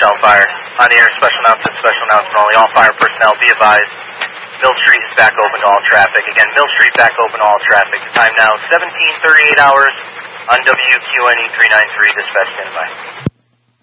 CAL FIRE. On the air, special announcement only. All fire personnel, be advised. Mill Street is back open to all traffic. Again, Mill Street back open to all traffic. The time now, 17:38 hours on WQNE 393. Dispatch standby.